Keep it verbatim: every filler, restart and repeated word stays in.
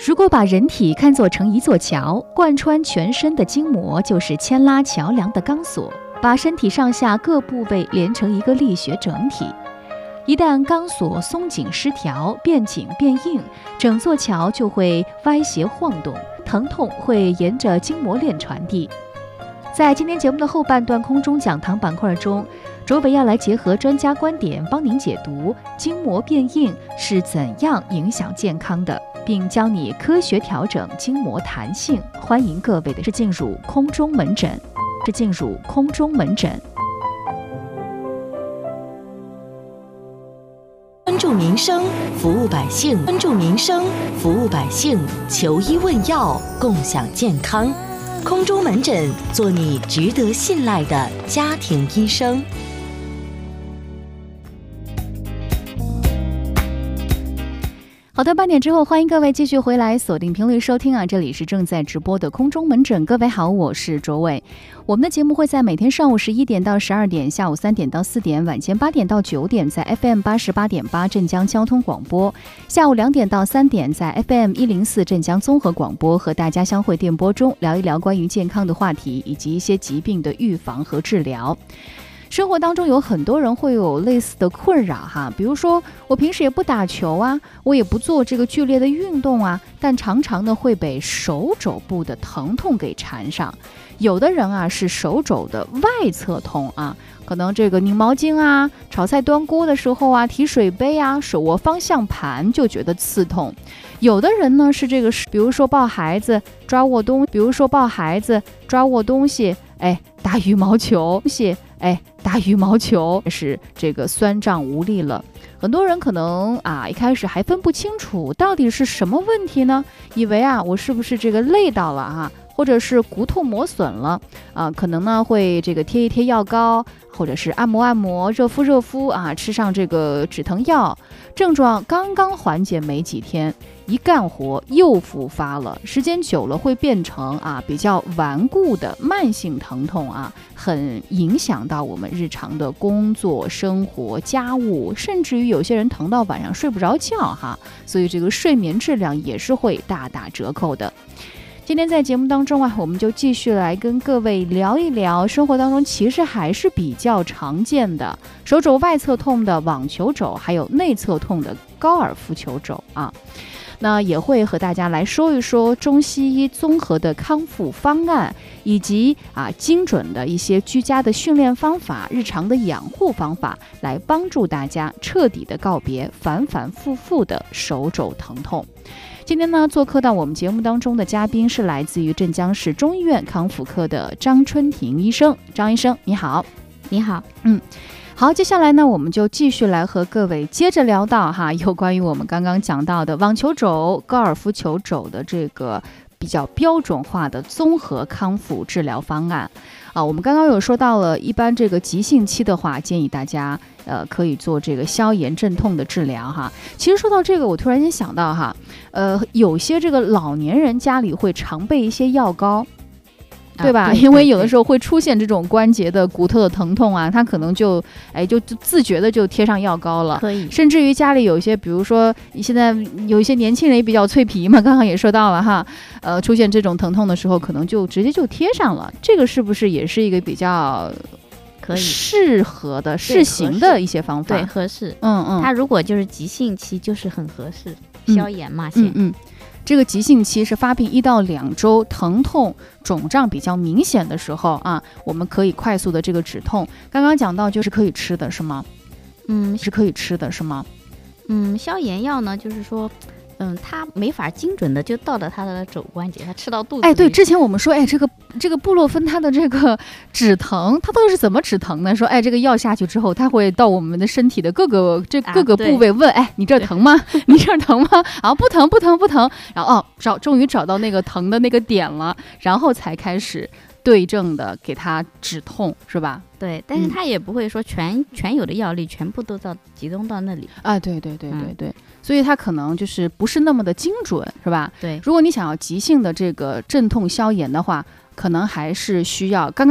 如果把人体看作成一座桥，贯穿全身的筋膜就是牵拉桥梁的钢索，把身体上下各部位连成一个力学整体。一旦钢索松紧失调，变紧变硬，整座桥就会歪斜晃动，疼痛会沿着筋膜链传递。在今天节目的后半段空中讲堂板块中，卓伟要来结合专家观点帮您解读筋膜变硬是怎样影响健康的，并教你科学调整筋膜弹性。欢迎各位的是进入空中门诊，是进入空中门诊。 关注民生，服务百姓；关注民生，服务百姓。求医问药，共享健康。空中门诊，做你值得信赖的家庭医生。 好的，八点之后，欢迎各位继续回来锁定频率收听啊，这里是正在直播的空中门诊。各位好，我是卓伟。我们的节目会在每天上午十一点到十二点，下午三点到四点，晚间八点到九点在 F M 八十八点八镇江交通广播，下午两点到三点在 F M 一零四镇江综合广播，和大家相会电波中聊一聊关于健康的话题，以及一些疾病的预防和治疗。生活当中有很多人会有类似的困扰哈，比如说我平时也不打球啊，我也不做这个剧烈的运动啊，但常常呢会被手肘部的疼痛给缠上。有的人啊是手肘的外侧痛啊，可能这个拧毛巾啊、炒菜端锅的时候啊、提水杯啊、手握方向盘就觉得刺痛。有的人呢是这个，比如说抱孩子抓握东，比如说抱孩子抓握东西，哎，打羽毛球，西，哎，打羽毛球是这个酸胀无力了。很多人可能啊一开始还分不清楚到底是什么问题呢，以为啊我是不是这个累到了哈、啊，或者是骨痛磨损了啊，可能呢会这个贴一贴药膏，或者是按摩按摩、热敷热敷啊，吃上这个止疼药，症状刚刚缓解没几天，一干活又复发了，时间久了会变成啊比较顽固的慢性疼痛啊，很影响到我们日常的工作、生活、家务，甚至于有些人疼到晚上睡不着觉哈，所以这个睡眠质量也是会大打折扣的。今天在节目当中啊，我们就继续来跟各位聊一聊生活当中其实还是比较常见的手肘外侧痛的网球肘，还有内侧痛的高尔夫球肘啊。那也会和大家来说一说中西医综合的康复方案，以及啊精准的一些居家的训练方法、日常的养护方法，来帮助大家彻底的告别反反复复的手肘疼痛。今天呢，做客到我们节目当中的嘉宾是来自于镇江市中医院康复科的张春婷医生。张医生，你好。 你好。 嗯。好，接下来呢，我们就继续来和各位接着聊到哈，有关于我们刚刚讲到的网球肘、高尔夫球肘的这个比较标准化的综合康复治疗方案啊。我们刚刚有说到了，一般这个急性期的话，建议大家呃可以做这个消炎镇痛的治疗哈。其实说到这个，我突然间想到哈，呃，有些这个老年人家里会常备一些药膏。对吧？ 啊、对对对， 因为有的时候会出现这种关节的骨头的疼痛啊，他可能就哎就自觉的就贴上药膏了。 可以， 甚至于家里有一些，比如说现在有一些年轻人也比较脆皮嘛，刚刚也说到了哈，呃，出现这种疼痛的时候，可能就直接就贴上了。这个是不是也是一个比较可以适合的试行的一些方法？ 对，合适。 嗯嗯， 它如果就是急性期，就是很合适，消炎嘛，先。 嗯嗯。这个急性期是发病一到两周，疼痛肿胀比较明显的时候啊，我们可以快速的这个止痛。刚刚讲到就是可以吃的是吗？ 嗯， 是可以吃的是吗？ 嗯，消炎药呢，就是说，嗯，它没法精准的就到了它的肘关节，它吃到肚子里。 哎，对，之前我们说，哎，这个这个布洛芬它的这个止疼，它到底是怎么止疼呢？说，哎，这个药下去之后，它会到我们的身体的各个这各个部位问，啊、哎，你这儿疼吗？你这儿疼吗？然后不疼不疼不疼，然后哦，找终于找到那个疼的那个点了，然后才开始对症的给它止痛，是吧？ 对，但是它也不会说全、嗯、全有的药力全部都到集中到那里啊，对对对对对、嗯，所以它可能就是不是那么的精准，是吧？ 对， 如果你想要急性的这个镇痛消炎的话，可能还是需要刚刚。